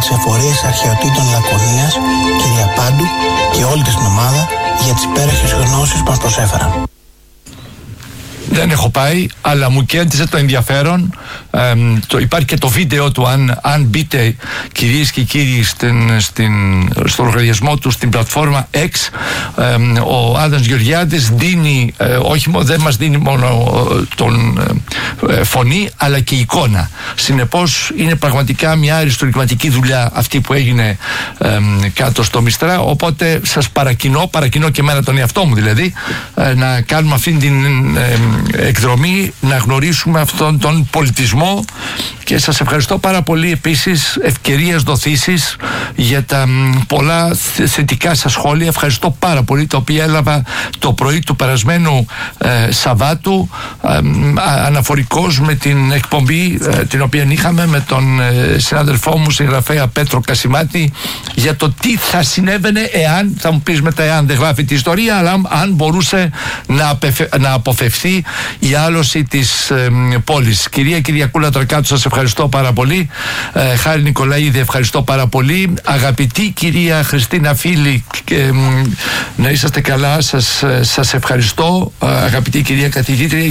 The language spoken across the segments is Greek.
Εφορίας Αρχαιοτήτων Λακωνίας, κυρία Πάντου και όλη της την ομάδα για τις υπέροχες γνώσεις που μας προσέφεραν. Δεν έχω πάει, αλλά μου κέντρισε το ενδιαφέρον. Υπάρχει και το βίντεο του, αν μπείτε, κυρίες και κύριοι, στο λογαριασμό του στην πλατφόρμα X, ο Άδωνης Γεωργιάδης δίνει, δεν μας δίνει μόνο τον φωνή, αλλά και εικόνα. Συνεπώς είναι πραγματικά μια αριστουργηματική δουλειά αυτή που έγινε κάτω στο Μιστρά, οπότε σας παρακινώ και εμένα τον εαυτό μου δηλαδή, να κάνουμε αυτή την εκδρομή, να γνωρίσουμε αυτόν τον πολιτισμό, και σας ευχαριστώ πάρα πολύ επίσης, ευκαιρίες δοθήσεις για τα πολλά θετικά σας σχόλια. Ευχαριστώ πάρα πολύ, τα οποία έλαβα το πρωί του περασμένου Σαββάτου, αναφορικώς με την εκπομπή την οποία είχαμε με τον συνάδελφό μου συγγραφέα Πέτρο Κασιμάτη, για το τι θα συνέβαινε εάν, θα μου πεις μετά, εάν δεν γράφει τη ιστορία, αλλά αν μπορούσε να αποφευθεί η άλωση της πόλης. Κυρία Κυριακούλα Τρακάτου, σας ευχαριστώ πάρα πολύ. Χάρη Νικολαίδη, ευχαριστώ πάρα πολύ. Αγαπητή κυρία Χριστίνα Φίλη, να είσαστε καλά, σας ευχαριστώ. Αγαπητή κυρία καθηγήτρια,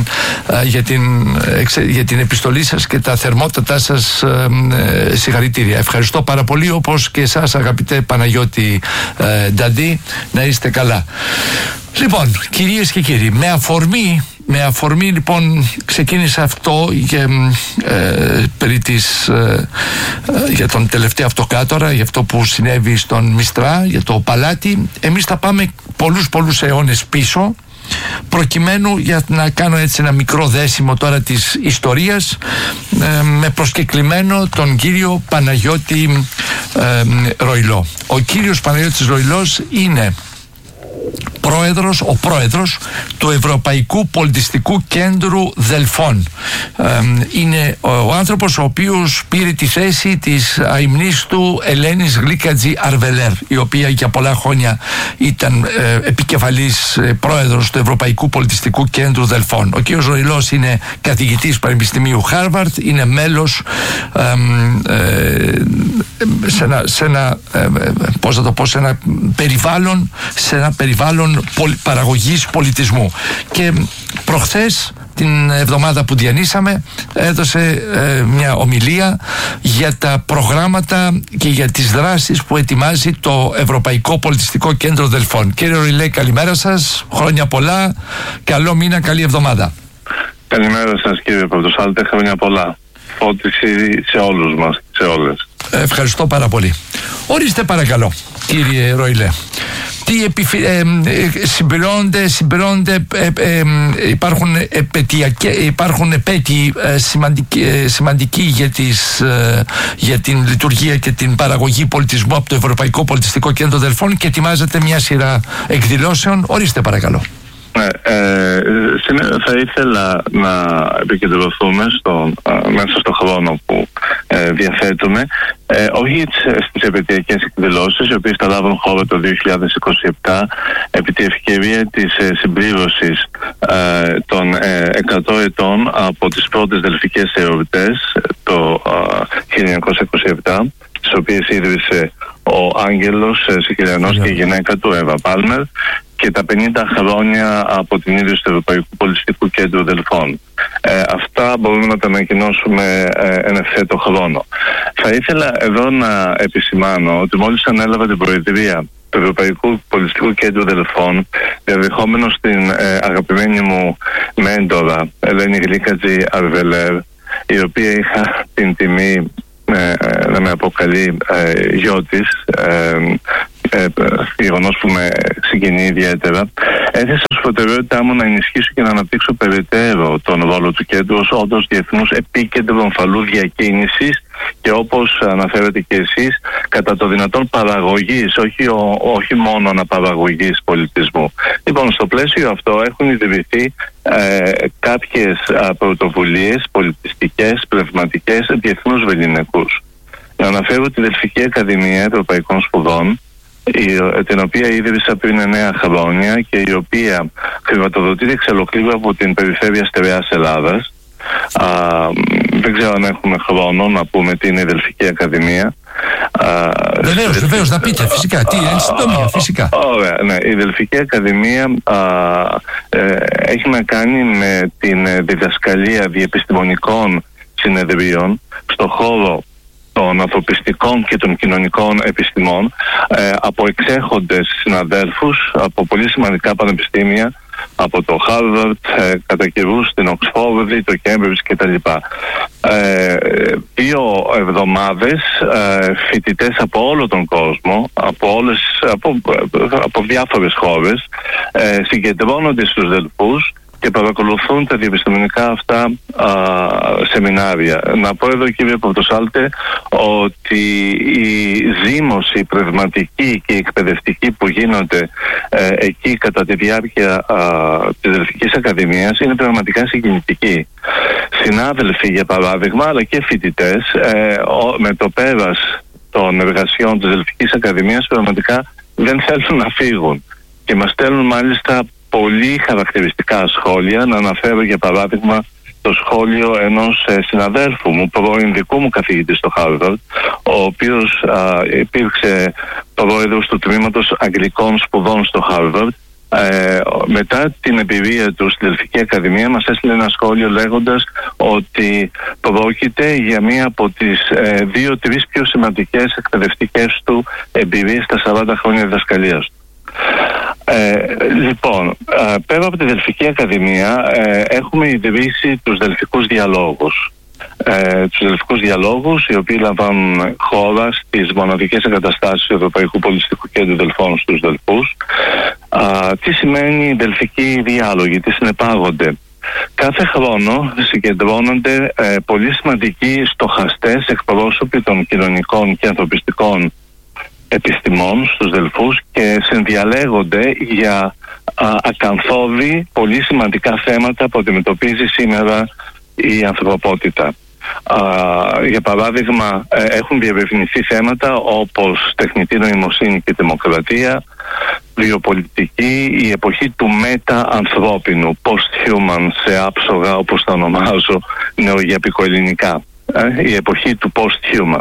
για την επιστολή σας και τα θερμότατα σας συγχαρητήρια. Ευχαριστώ πάρα πολύ, όπως και εσάς αγαπητέ Παναγιώτη Νταντή, να είστε καλά. Λοιπόν, κυρίες και κύριοι, με αφορμή λοιπόν ξεκίνησε αυτό για τον τελευταίο αυτοκράτορα, για αυτό που συνέβη στον Μιστρά, για το παλάτι. Εμείς θα πάμε πολλούς αιώνες πίσω, προκειμένου, για να κάνω έτσι ένα μικρό δέσιμο τώρα της ιστορίας, με προσκεκλημένο τον κύριο Παναγιώτη Ροϊλό. Ο κύριος Παναγιώτης Ροϊλός είναι ο πρόεδρος του Ευρωπαϊκού Πολιτιστικού Κέντρου Δελφών. Είναι ο άνθρωπος ο οποίος πήρε τη θέση της αημνής του Ελένης Γλίκατζη Αρβελέρ, η οποία για πολλά χρόνια ήταν επικεφαλής πρόεδρος του Ευρωπαϊκού Πολιτιστικού Κέντρου Δελφών. Ο κ. Ροϊλός είναι καθηγητής Πανεπιστημίου Χάρβαρτ, είναι μέλος σε ένα περιβάλλον παραγωγής πολιτισμού. Και προχθές, την εβδομάδα που διανύσαμε, έδωσε μια ομιλία για τα προγράμματα και για τις δράσεις που ετοιμάζει το Ευρωπαϊκό Πολιτιστικό Κέντρο Δελφών. Κύριε Ροϊλέ, καλημέρα σας, χρόνια πολλά, καλό μήνα, καλή εβδομάδα. Καλημέρα σας κύριε Πρωτοσάλτε, χρόνια πολλά. Φώτιση σε όλους μας, σε όλες. Ευχαριστώ πάρα πολύ. Ορίστε παρακαλώ, κύριε Ροϊλέ. Τι συμπληρώνονται, υπάρχουν επέτειοι σημαντικοί για την λειτουργία και την παραγωγή πολιτισμού από το Ευρωπαϊκό Πολιτιστικό Κέντρο Δελφών, και ετοιμάζεται μια σειρά εκδηλώσεων. Ορίστε παρακαλώ. Θα ήθελα να επικεντρωθούμε μέσα στο χρόνο που διαθέτουμε, όχι στις επαιτειακές εκδηλώσεις, οι οποίες θα λάβουν χώρα το 2027 επί τη ευκαιρία της συμπλήρωσης των 100 ετών από τις πρώτες δελφικές εορτές το 1927, τις οποίες ίδρυσε ο Άγγελος Σικελιανός και η γυναίκα του Εύα Πάλμερ, και τα 50 χρόνια από την ίδρυση του Ευρωπαϊκού Πολιτιστικού Κέντρου Δελφών. Αυτά μπορούμε να τα ανακοινώσουμε εν ευθέτω χρόνο. Θα ήθελα εδώ να επισημάνω ότι μόλις ανέλαβα την προεδρία του Ευρωπαϊκού Πολιτιστικού Κέντρου Δελφών, διαδεχόμενος την αγαπημένη μου μέντορα Ελένη Γλίκατζη Αρβελέρ, η οποία είχα την τιμή να με αποκαλεί γιο της, γεγονός που με συγκινεί ιδιαίτερα, έθεσα ως προτεραιότητά μου να ενισχύσω και να αναπτύξω περαιτέρω τον ρόλο του κέντρου ως όντως διεθνούς επίκεντρο ομφαλού διακίνησης και, όπως αναφέρετε και εσείς, κατά το δυνατόν παραγωγής, όχι μόνο αναπαραγωγής πολιτισμού. Λοιπόν, στο πλαίσιο αυτό έχουν ιδρυθεί κάποιες πρωτοβουλίες πολιτιστικές, πνευματικές, διεθνούς βεληνικούς. Να αναφέρω τη Δελφική Ακαδημία Ευρωπαϊκών Σπουδών, την οποία ίδρυσα πριν 9 χρόνια και η οποία χρηματοδοτείται εξ ολοκλήρου από την Περιφέρεια Στερεάς Ελλάδας. Δεν ξέρω αν έχουμε χρόνο να πούμε τι είναι η Δελφική Ακαδημία. Βεβαίως, να πείτε φυσικά. Τι είναι συντομία, φυσικά. Ωραία, ναι. Η Δελφική Ακαδημία έχει να κάνει με την διδασκαλία διεπιστημονικών συνεδρίων στον χώρο των ανθρωπιστικών και των κοινωνικών επιστημών από εξέχοντες συναδέλφους από πολύ σημαντικά πανεπιστήμια, από το Harvard, κατά καιρούς την Οξφόρδη, το Cambridge κτλ. 2 εβδομάδες φοιτητές από όλο τον κόσμο, από διάφορες χώρες, συγκεντρώνονται στους Δελφούς και παρακολουθούν τα διεπιστημονικά αυτά σεμινάρια. Να πω εδώ, κύριε Πορτοσάλτε, ότι η ζήμωση πνευματική και εκπαιδευτική που γίνονται εκεί κατά τη διάρκεια της Δελφικής Ακαδημίας είναι πραγματικά συγκινητική. Συνάδελφοι, για παράδειγμα, αλλά και φοιτητές, με το πέρας των εργασιών της Δελφικής Ακαδημίας πραγματικά δεν θέλουν να φύγουν και μας στέλνουν μάλιστα πολύ χαρακτηριστικά σχόλια. Να αναφέρω για παράδειγμα το σχόλιο ενός συναδέλφου μου, πρώην δικού μου καθηγητή στο Harvard, ο οποίος υπήρξε πρόεδρος του τμήματος Αγγλικών Σπουδών στο Harvard. Μετά την εμπειρία του στη Δελφική Ακαδημία μας έστειλε ένα σχόλιο λέγοντας ότι πρόκειται για μία από τις 2-3 πιο σημαντικές εκπαιδευτικές του εμπειρίες στα 40 χρόνια διδασκαλίας του. Λοιπόν, πέρα από τη Δελφική Ακαδημία έχουμε ιδρύσει τους Δελφικούς Διαλόγους. Τους Δελφικούς Διαλόγους, οι οποίοι λαμβάνουν χώρα στις μοναδικές εγκαταστάσεις του Ευρωπαϊκού Πολιτιστικού Κέντρου Δελφών στους Δελφούς. Τι σημαίνει οι Δελφικοί Διάλογοι, τι συνεπάγονται? Κάθε χρόνο συγκεντρώνονται πολύ σημαντικοί στοχαστές εκπρόσωποι των κοινωνικών και ανθρωπιστικών επιστημών στους Δελφούς και συνδιαλέγονται για ακαθόδη πολύ σημαντικά θέματα που αντιμετωπίζει σήμερα η ανθρωπότητα. Για παράδειγμα, έχουν διερευνηθεί θέματα όπως τεχνητή νοημοσύνη και δημοκρατία, βιοπολιτική, η εποχή του μετα-ανθρώπινου, post-human σε άψογα όπως τα ονομάζω νεογιαπικοελληνικά, η εποχή του post-human.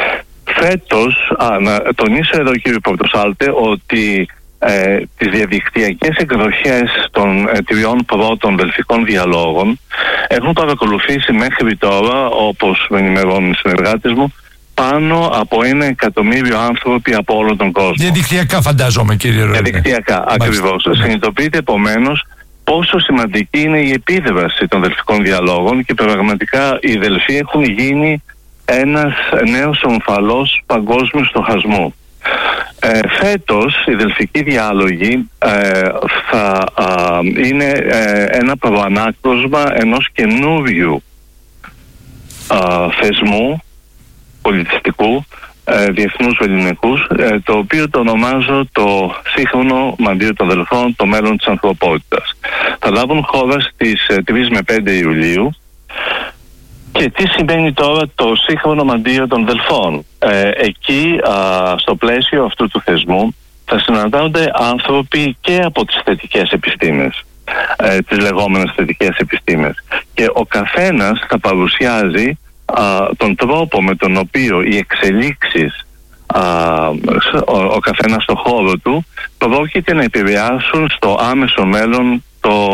Φέτος, να τονίσω εδώ, κύριε Πορτοσάλτε, ότι τις διαδικτυακές εκδοχές των 3 πρώτων Δελφικών Διαλόγων έχουν παρακολουθήσει μέχρι τώρα, όπως με ενημερώνουν οι συνεργάτες μου, πάνω από 1 εκατομμύριο άνθρωποι από όλο τον κόσμο. Διαδικτυακά φαντάζομαι, κύριε Ρόιλε. Διαδικτυακά, ακριβώς. Συνειδητοποιείτε επομένως πόσο σημαντική είναι η επίδραση των Δελφικών Διαλόγων και πραγματικά οι Δελφοί έχουν γίνει ένας νέος ομφαλός παγκόσμιου στοχασμού. Φέτος οι Δελφικοί Διάλογοι θα είναι ένα προανάκροσμα ενός καινούριου θεσμού πολιτιστικού διεθνούς ελληνικούς, το οποίο το ονομάζω το σύγχρονο Μαντίο των Δελφών, το μέλλον της ανθρωπότητας. Θα λάβουν χώρα στις 3 με 5 Ιουλίου. Και τι σημαίνει τώρα το σύγχρονο Μαντίο των Δελφών? Εκεί, στο πλαίσιο αυτού του θεσμού, θα συναντάονται άνθρωποι και από τις θετικές επιστήμες, τις λεγόμενες θετικές επιστήμες. Και ο καθένας θα παρουσιάζει τον τρόπο με τον οποίο οι εξελίξεις, ο καθένας στο χώρο του, πρόκειται να επηρεάσουν στο άμεσο μέλλον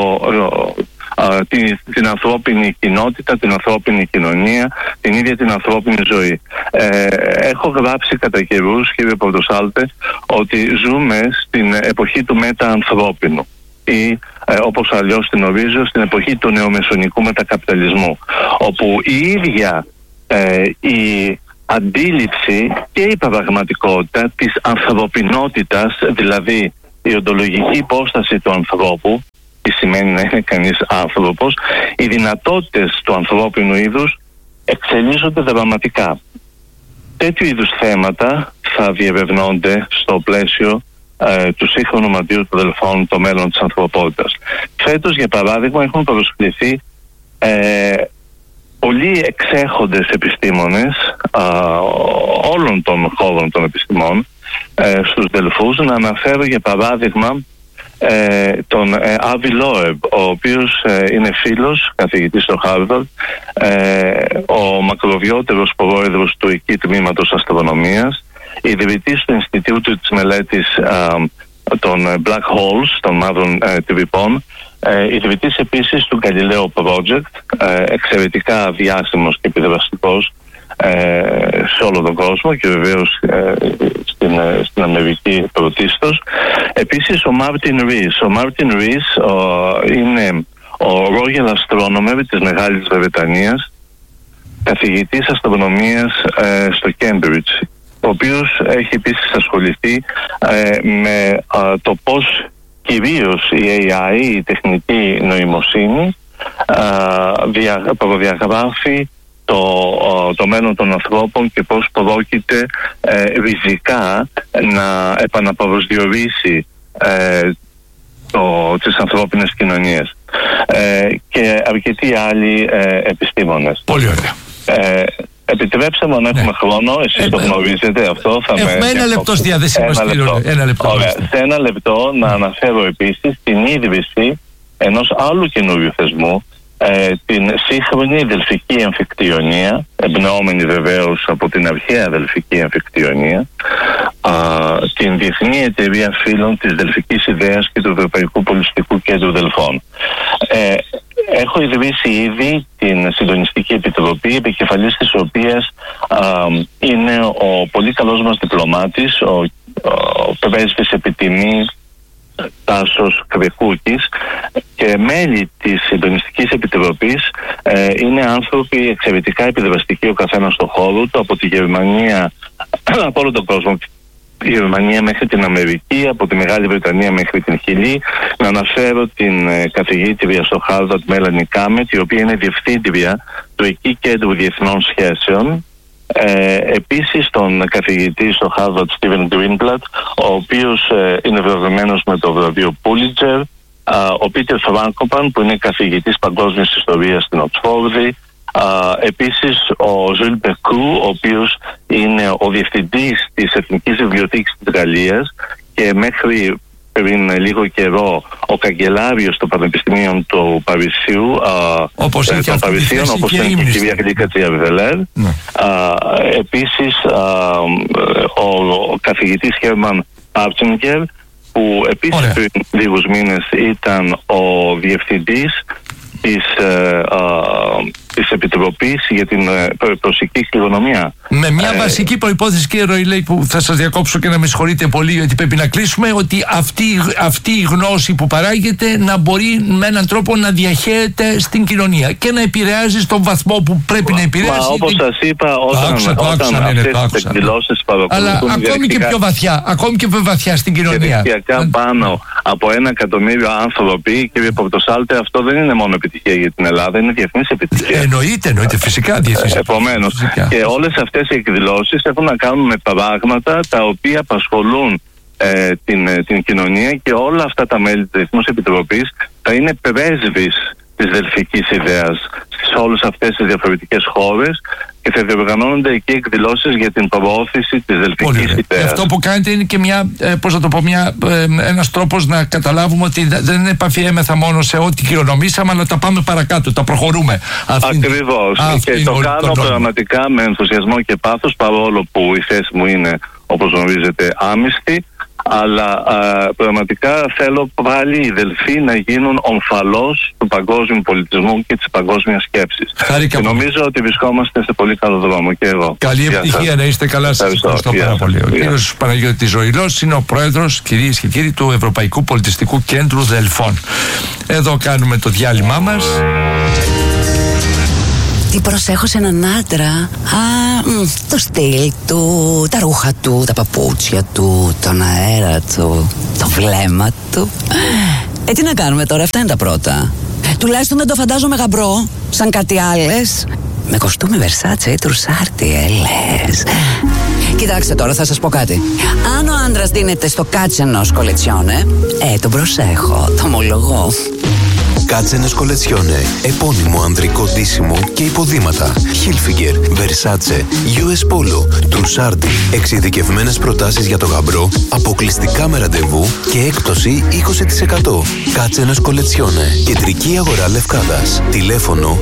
την ανθρώπινη κοινότητα, την ανθρώπινη κοινωνία, την ίδια την ανθρώπινη ζωή. Έχω γράψει κατά καιρούς, κύριε Πορτοσάλτε, ότι ζούμε στην εποχή του μετα-ανθρώπινου ή όπως αλλιώς την ορίζω, στην εποχή του νεομεσονικού μετακαπιταλισμού, όπου η ίδια η αντίληψη και η πραγματικότητα της ανθρωπινότητας, δηλαδή η οντολογική υπόσταση του ανθρώπου, τι σημαίνει να είναι κανείς άνθρωπος, οι δυνατότητες του ανθρώπινου είδους εξελίσσονται δραματικά. Τέτοιου είδους θέματα θα διερευνώνται στο πλαίσιο του σύγχρονου Μαντίου των Δελφών, το μέλλον της ανθρωπότητας. Φέτος, για παράδειγμα, έχουν προσκληθεί πολλοί εξέχοντες επιστήμονες όλων των χώρων των επιστημών στους Δελφούς. Να αναφέρω για παράδειγμα τον Άβι Λόεμπ, ο οποίος είναι φίλος, καθηγητής στο Χάρβαρντ, ο μακροβιότερος πρόεδρος του εκεί τμήματος αστρονομίας, ιδρυτής του Ινστιτούτου της μελέτης των Black Holes, των μαύρων τυβυπών, ιδρυτής επίσης του Galileo Project, εξαιρετικά διάσημος και επιδραστικός σε όλο τον κόσμο και βεβαίως στην Αμερική πρωτίστως. Επίσης ο Μάρτιν Ρίς. Ο Μάρτιν Ρίς είναι ο Royal Astronomer της Μεγάλης Βρετανίας, καθηγητής αστρονομίας στο Cambridge, ο οποίος έχει επίσης ασχοληθεί με το πώς κυρίως η AI, η τεχνητή νοημοσύνη, προδιαγράφει το μέλλον των ανθρώπων και πώς πρόκειται ριζικά να επαναπροσδιορίσει τις ανθρώπινες κοινωνίες, και αρκετοί άλλοι επιστήμονες. Πολύ ωραία. Επιτρέψτε μου, να έχουμε χρόνο, εσείς το γνωρίζετε αυτό. Έχουμε ένα λεπτό στη διάθεσή μας. Ωραία. Σε ένα λεπτό να αναφέρω επίσης την ίδρυση ενός άλλου καινούριου θεσμού, την σύγχρονη Δελφική Εμφικτιονία, εμπνεόμενη βεβαίως από την αρχαία Δελφική Εμφικτιονία, την Διεθνή Εταιρεία Φίλων της Δελφικής Ιδέας και του Ευρωπαϊκού Πολιτιστικού Κέντρου Δελφών. Έχω ιδρύσει ήδη την Συντονιστική Επιτροπή, επικεφαλής της οποίας είναι ο πολύ καλός μας διπλωμάτης, ο πρέσβης επιτιμή Τάσος Κρεκούκης, και μέλη της Συντονιστικής Επιτροπής είναι άνθρωποι εξαιρετικά επιδραστικοί ο καθένας στο χώρο του, από τη Γερμανία, από όλο τον κόσμο, τη Γερμανία μέχρι την Αμερική, από τη Μεγάλη Βρετανία μέχρι την Χιλή. Να αναφέρω την καθηγήτρια στο Χάρβαρντ Μέλανι Κάμετ, η οποία είναι διευθύντρια του εκεί Κέντρου Διεθνών Σχέσεων. Επίσης τον καθηγητή στο Χάρβαρντ Στίβεν Γκρίνμπλατ, ο οποίος είναι βραβευμένος με το βραβείο Πούλιτζερ, ο Πίτερ Φράνκοπαν, που είναι καθηγητής παγκόσμιας ιστορίας στην Οξφόρδη, επίσης ο Ζουλ Μπεκού, ο οποίος είναι ο διευθυντής της Εθνικής Βιβλιοθήκης της Γαλλίας και μέχρι πριν λίγο καιρό ο καγκελάριος των Πανεπιστημίων του Παρισιού, όπως είναι και η κυρία Γλίκα Τζιαβδελέρ. Επίσης ο καθηγητής Χέρμαν Πάρτσινγκερ, που επίσης πριν λίγους μήνες ήταν ο διευθυντής της Επιτροπής για την προσεκτική κληρονομιά. Με μια βασική προϋπόθεση, κύριε Ροϊλέ, που θα σας διακόψω και να με συγχωρείτε πολύ, γιατί πρέπει να κλείσουμε, ότι αυτή η γνώση που παράγεται να μπορεί με έναν τρόπο να διαχέεται στην κοινωνία και να επηρεάζει στον βαθμό που πρέπει να επηρεάζει. Όπως σας είπα, όταν αυτές τις εκδηλώσεις παρακολουθούν, αλλά ακόμη και πιο βαθιά, ακόμη και πιο βαθιά στην κοινωνία. Πάνω από 1 εκατομμύριο άνθρωποι, κύριε Πορτοσάλτε, αυτό δεν είναι μόνο επιτυχία για την Ελλάδα, είναι διεθνής επιτυχία. Εννοείται, φυσικά διεθνής. Επομένως, και όλες αυτές οι εκδηλώσεις έχουν να κάνουν με πράγματα τα οποία απασχολούν την κοινωνία, και όλα αυτά τα μέλη της Διεθνούς Επιτροπής θα είναι πρέσβεις της Δελφικής Ιδέας σε όλες αυτές τις διαφορετικές χώρες, και θα διοργανώνονται εκεί εκδηλώσεις για την προώθηση της Δελφικής Ιδέας. Αυτό που κάνετε είναι και ένας τρόπος να καταλάβουμε ότι δεν επαφιέμεθα μόνο σε ό,τι κληρονομήσαμε, αλλά τα πάμε παρακάτω, τα προχωρούμε. Ακριβώς. Και το κάνω πραγματικά με ενθουσιασμό και πάθος, παρόλο που η θέση μου είναι, όπως γνωρίζετε, άμυστη. Αλλά πραγματικά θέλω πάλι οι Δελφοί να γίνουν ομφαλός του παγκόσμιου πολιτισμού και της παγκόσμιας σκέψης. Και νομίζω ότι βρισκόμαστε σε πολύ καλό δρόμο, και εγώ. Καλή επιτυχία, να είστε καλά. Σας ευχαριστώ πάρα πολύ. Ο κύριος Παναγιώτης Ροϊλός είναι ο πρόεδρος, κυρίες και κύριοι, του Ευρωπαϊκού Πολιτιστικού Κέντρου Δελφών. Εδώ κάνουμε το διάλειμμά μας. Τι προσέχω σε έναν άντρα? Το στυλ του, τα ρούχα του, τα παπούτσια του, τον αέρα του, το βλέμμα του. Τι να κάνουμε τώρα, αυτά είναι τα πρώτα. Τουλάχιστον δεν το φαντάζομαι γαμπρό, σαν κάτι άλλες. Με κοστούμι Versace ή Τρουσάρτι, λες. Κοιτάξτε τώρα, θα σας πω κάτι. Αν ο άντρας δίνεται στο κάτσενος κολετσιόνε, τον προσέχω, το ομολογώ. Κάτσενες Κολετσιόνε. Επώνυμο ανδρικό ντύσιμο και υποδήματα. Hilfiger, Versace, US Polo, Trussardi. Εξειδικευμένες προτάσεις για το γαμπρό, αποκλειστικά με ραντεβού και έκπτωση 20%. Κάτσενες Κολετσιόνε. Κεντρική αγορά Λευκάδας. Τηλέφωνο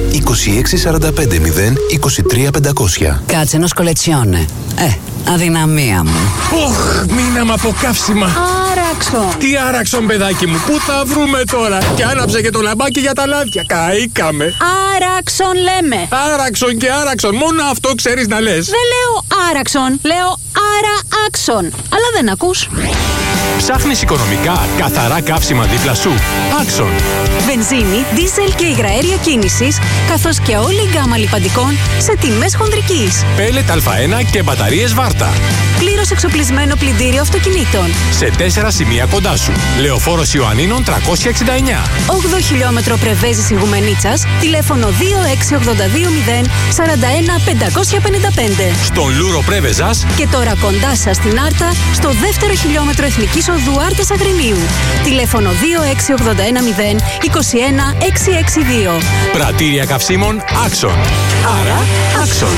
26450 23500. Κάτσενες Κολετσιόνε. Αδυναμία μου. Μείναμε από καύσιμα. Άραξον. Τι άραξον, παιδάκι μου, πού θα βρούμε τώρα? Και άναψε και το λαμπάκι για τα λάδια. Καήκαμε. Άραξον λέμε. Άραξον και άραξον, μόνο αυτό ξέρεις να λες. Δεν λέω άραξον, λέω άρα-άξον. Αλλά δεν ακούς. Ψάχνεις οικονομικά, καθαρά καύσιμα δίπλα σου? Άξον. Βενζίνη, δίζελ και υγραέρια κίνησης, καθώς και όλη η γκάμα λιπαντικών σε τιμές χονδρικής. Πέλετ Α1 και μπαταρίες Βάρτα. Πλήρως εξοπλισμένο πλυντήριο αυτοκινήτων. Σε 4 σημεία κοντά σου. Λεωφόρος Ιωαννίνων 369. 8 χιλιόμετρο Πρεβέζης Ιγουμενίτσας, τηλέφωνο 26820 41 555. Στον Λούρο Πρέβεζας. Και τώρα κοντά σας στην Άρτα, στο δεύτερο χιλιόμετρο Εθνικής Οδού Άρτας Αγρινίου. Τηλέφωνο 26810 21 662. Πρατήρια καυσίμων Άξον. Άρα Άξον.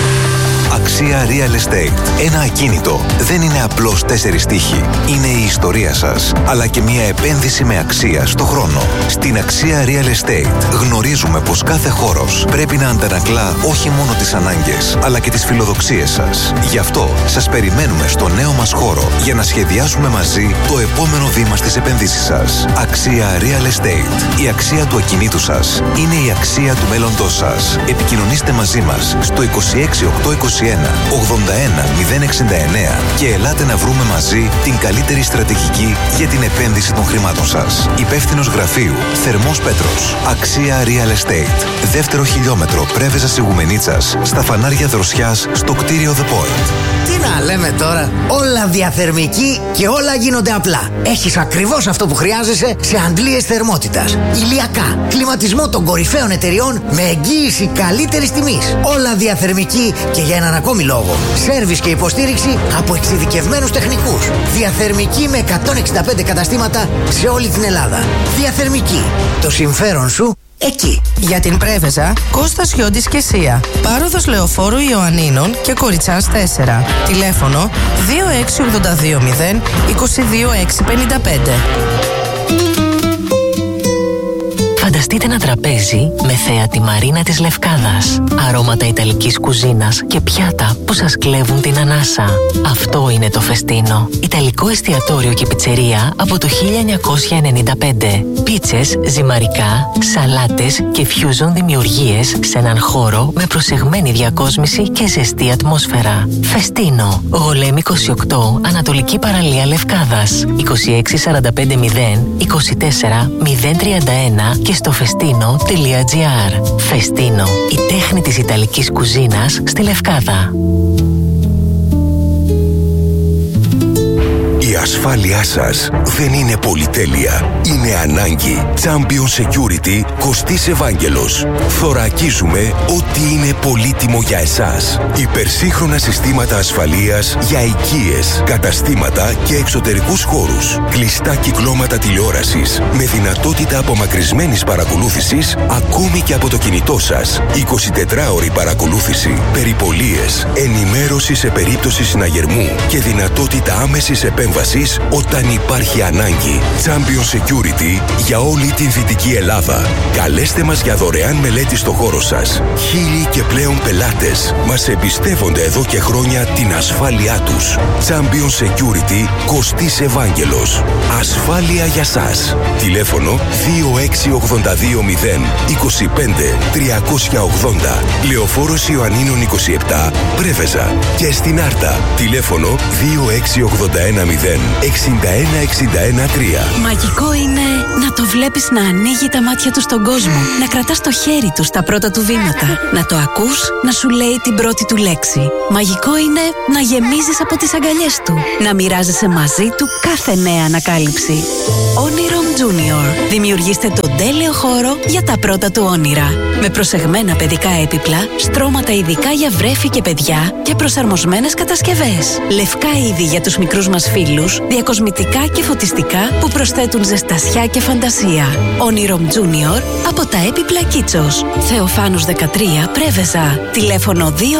Αξία Real Estate. Ένα ακίνητο δεν είναι απλώς 4 τοίχοι. Είναι η ιστορία σας, αλλά και μια επένδυση με αξία στο χρόνο. Στην Αξία Real Estate γνωρίζουμε πως κάθε χώρος πρέπει να αντανακλά όχι μόνο τις ανάγκες, αλλά και τις φιλοδοξίες σας. Γι' αυτό σας περιμένουμε στο νέο μας χώρο για να σχεδιάσουμε μαζί το επόμενο βήμα στις επενδύσεις σας. Αξία Real Estate. Η αξία του ακινήτου σας είναι η αξία του μέλλοντός σας. Επικοινωνήστε μαζί μας στο 26821 81 069 και ελάτε να βρούμε μαζί την καλύτερη στρατηγική για την επένδυση των χρημάτων σας. Υπεύθυνος γραφείου Θερμός Πέτρος. Αξία Real Estate. Δεύτερο χιλιόμετρο Πρέβεζας Ιγουμενίτσας, στα φανάρια Δροσιάς, στο κτίριο The Point. Τι να λέμε τώρα, όλα διαθερμική και όλα γίνονται απλά. Έχεις ακριβώς αυτό που χρειάζεσαι σε αντλίες θερμότητας. Ηλιακά, κλιματισμό των κορυφαίων εταιριών με εγγύηση καλύτερης τιμής. Όλα διαθερμική και για έναν ακόμη λόγο. Σέρβις και υποστήριξη από εξειδικευμένους τεχνικούς. Διαθερμική με 165 καταστήματα σε όλη την Ελλάδα. Διαθερμική. Το συμφέρον σου εκεί. Για την Πρέβεζα, Κώστας Χιόντης και Σία. Πάροδος Λεωφόρου Ιωαννίνων και Κοριτσάς 4. Τηλέφωνο 26820 22655. Φανταστείτε ένα τραπέζι με θέα τη Μαρίνα της Λευκάδας, αρώματα ιταλικής κουζίνας και πιάτα που σας κλέβουν την ανάσα. Αυτό είναι το Φεστίνο. Ιταλικό εστιατόριο και πιτσερία από το 1995. Πίτσες, ζυμαρικά, σαλάτες και fusion δημιουργίες σε έναν χώρο με προσεγμένη διακόσμηση και ζεστή ατμόσφαιρα. Φεστίνο. Γολέμη 28, Ανατολική Παραλία Λευκάδας. 26450 24 031 και στο festino.gr. Φεστίνο, η τέχνη της Ιταλικής κουζίνας στη Λευκάδα. Η ασφάλειά σας δεν είναι πολυτέλεια. Είναι ανάγκη. Champion Security Κωστής Ευάγγελος. Θωρακίζουμε ό,τι είναι πολύτιμο για εσάς. Υπερσύγχρονα συστήματα ασφαλείας για οικίες, καταστήματα και εξωτερικούς χώρους. Κλειστά κυκλώματα τηλεόρασης με δυνατότητα απομακρυσμένης παρακολούθησης ακόμη και από το κινητό σας. 24ωρη παρακολούθηση, περιπολίες, ενημέρωση σε περίπτωση συναγερμού και δυνατότητα άμεσης επέμβασης όταν υπάρχει ανάγκη. Champion Security για όλη την Δυτική Ελλάδα. Καλέστε μας για δωρεάν μελέτη στο χώρο σας. 1000 και πλέον πελάτες μας εμπιστεύονται εδώ και χρόνια την ασφάλειά τους. Champion Security Κωστής Ευάγγελος. Ασφάλεια για σας. Τηλέφωνο 26820 25 380. Λεωφόρος Ιωαννίνων 27 Πρέβεζα. Και στην Άρτα. Τηλέφωνο 26810 61-61-3. Μαγικό είναι να το βλέπεις να ανοίγει τα μάτια του στον κόσμο, να κρατάς το χέρι του στα πρώτα του βήματα, να το ακούς να σου λέει την πρώτη του λέξη. Μαγικό είναι να γεμίζεις από τις αγκαλιές του, να μοιράζεσαι μαζί του κάθε νέα ανακάλυψη. Όνειρο Junior. Δημιουργήστε τον τέλειο χώρο για τα πρώτα του όνειρα. Με προσεγμένα παιδικά έπιπλα, στρώματα ειδικά για βρέφη και παιδιά και προσαρμοσμένες κατασκευές. Λευκά είδη για τους μικρούς μας φίλους ίνους, διακοσμητικά και φωτιστικά που προσθέτουν ζεστασιά και φαντασία. Onirom Junior από τα έπιπλα Κίτσος. Θεοφάνους 13, Πρέβεζα. Τηλέφωνο 26820 22512.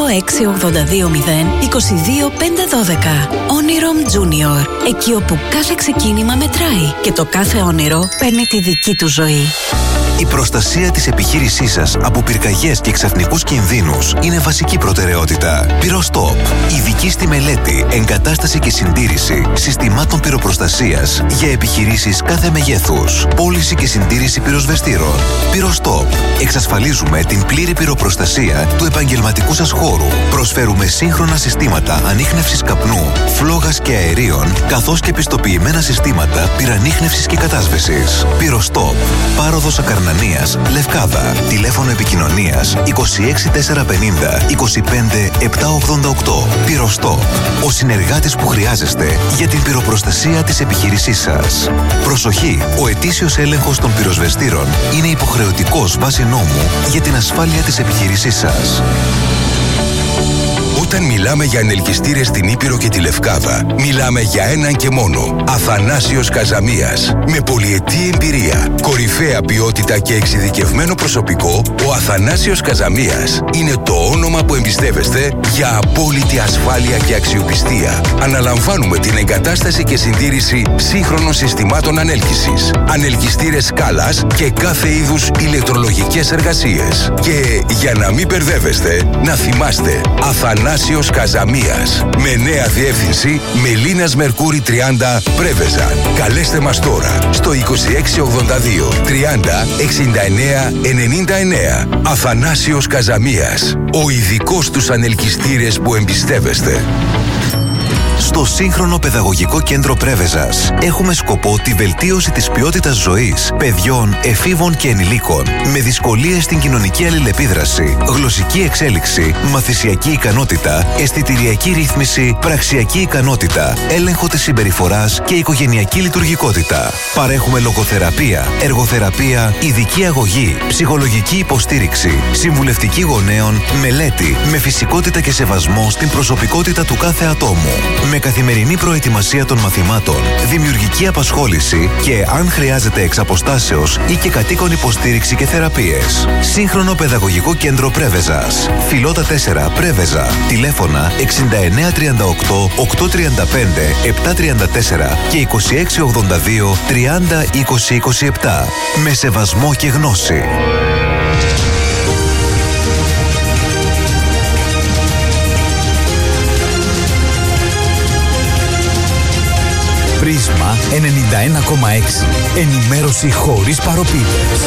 Onirom Junior. Εκεί όπου κάθε ξεκίνημα μετράει και το κάθε όνειρο παίρνει τη δική του ζωή. Η προστασία της επιχείρησής σας από πυρκαγιές και ξαφνικούς κινδύνους είναι βασική προτεραιότητα. Πυρostop. Ειδική στη μελέτη, εγκατάσταση και συντήρηση συστημάτων πυροπροστασίας για επιχειρήσεις κάθε μεγέθους. Πώληση και συντήρηση πυροσβεστήρων. Πυρostop. Εξασφαλίζουμε την πλήρη πυροπροστασία του επαγγελματικού σας χώρου. Προσφέρουμε σύγχρονα συστήματα ανίχνευσης καπνού, φλόγας και αερίων, καθώς και πιστοποιημένα συστήματα πυρανίχνευσης και κατάσβεσης. Πυρostop. Πάροδος Ακαρνανίας, Λευκάδα. Τηλέφωνο επικοινωνίας 26450 25788. Πυρostop. Ο συνεργάτης που χρειάζεστε για την πυροπροστασία της επιχείρησής σας. Προσοχή! Ο ετήσιος έλεγχος των πυροσβεστήρων είναι υποχρεωτικός βάσει νόμου για την ασφάλεια της επιχείρησής σας. Όταν μιλάμε για ενελκυστήρες στην Ήπειρο και τη Λευκάδα, μιλάμε για έναν και μόνο. Αθανάσιος Καζαμίας. Με πολυετή εμπειρία, κορυφαία ποιότητα και εξειδικευμένο προσωπικό, ο Αθανάσιος Καζαμίας είναι το όνομα που εμπιστεύεστε για απόλυτη ασφάλεια και αξιοπιστία. Αναλαμβάνουμε την εγκατάσταση και συντήρηση σύγχρονων συστημάτων ανέλκυσης, ανελκυστήρες σκάλας και κάθε είδους ηλεκτρολογικές εργασίες. Και για να μην μπερδεύεστε, να θυμάστε, Αθανάσιος Καζαμίας. Με νέα διεύθυνση Μελίνας Μερκούρη 30, Πρέβεζα. Καλέστε μας τώρα στο 2682 30 69 99. Αθανάσιος Καζαμίας. Ο ειδικός στους ανελκυστήρες που εμπιστεύεστε. Στο σύγχρονο παιδαγωγικό κέντρο Πρέβεζας έχουμε σκοπό τη βελτίωση της ποιότητας ζωής παιδιών, εφήβων και ενηλίκων με δυσκολίες στην κοινωνική αλληλεπίδραση, γλωσσική εξέλιξη, μαθησιακή ικανότητα, αισθητηριακή ρύθμιση, πραξιακή ικανότητα, έλεγχο της συμπεριφοράς και οικογενειακή λειτουργικότητα. Παρέχουμε λογοθεραπεία, εργοθεραπεία, ειδική αγωγή, ψυχολογική υποστήριξη, συμβουλευτική γονέων, μελέτη με φυσικότητα και σεβασμό στην προσωπικότητα του κάθε ατόμου. Με καθημερινή προετοιμασία των μαθημάτων, δημιουργική απασχόληση και, αν χρειάζεται, εξ αποστάσεως ή και κατοίκον υποστήριξη και θεραπείες. Σύγχρονο παιδαγωγικό κέντρο Πρέβεζας. Φιλότα 4, Πρέβεζα. Τηλέφωνα 6938 835 734 και 2682 30 20 27. Με σεβασμό και γνώση. Πρίσμα 91,6. Ενημέρωση χωρίς παροπίδες.